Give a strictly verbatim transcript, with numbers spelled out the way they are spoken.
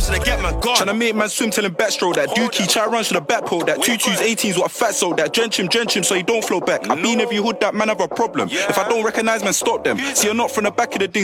till they get man gone. Tryna make man swim till him backstroke that. Dookie, try run to the back pole that. Two twos, eighteens, what a fat soul that. Drench him, drench him so he don't flow back. I been every hood that man have a problem. If I don't recognise man, stop them. See, you're not from the back of the day.